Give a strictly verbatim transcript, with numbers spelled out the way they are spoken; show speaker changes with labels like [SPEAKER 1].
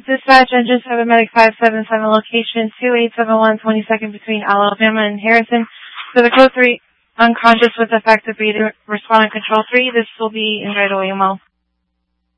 [SPEAKER 1] dispatch, engine seven, medic five seven seven, location two eight seven one, twenty-second between Alabama and Harrison. So the code three, unconscious with effective breathing, responding control three. This will be in right away, Mo.